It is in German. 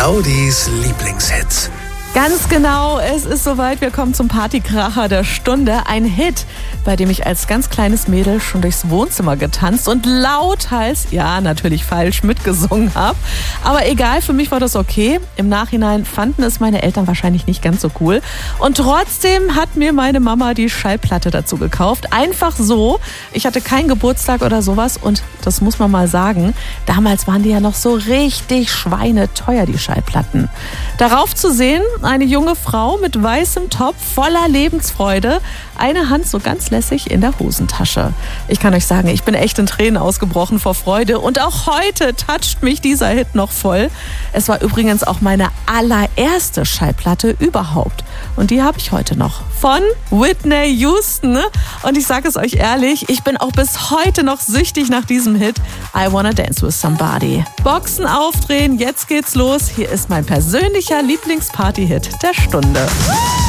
Claudis Lieblingshits. Ganz genau, es ist soweit. Wir kommen zum Partykracher der Stunde. Ein Hit, bei dem ich als ganz kleines Mädel schon durchs Wohnzimmer getanzt und lauthals, ja natürlich falsch, mitgesungen habe. Aber egal, für mich war das okay. Im Nachhinein fanden es meine Eltern wahrscheinlich nicht ganz so cool. Und trotzdem hat mir meine Mama die Schallplatte dazu gekauft. Einfach so. Ich hatte keinen Geburtstag oder sowas und das muss man mal sagen, damals waren die ja noch so richtig schweineteuer, die Schallplatten. Darauf zu sehen, eine junge Frau mit weißem Top, voller Lebensfreude, eine Hand so ganz lässig in der Hosentasche. Ich kann euch sagen, ich bin echt in Tränen ausgebrochen vor Freude und auch heute toucht mich dieser Hit noch voll. Es war übrigens auch meine allererste Schallplatte überhaupt und die habe ich heute noch von Whitney Houston. Und ich sage es euch ehrlich, ich bin auch bis heute noch süchtig nach diesem Hit I Wanna Dance With Somebody. Boxen aufdrehen, jetzt geht's los. Hier ist mein persönlicher Lieblingsparty-Hit der Stunde.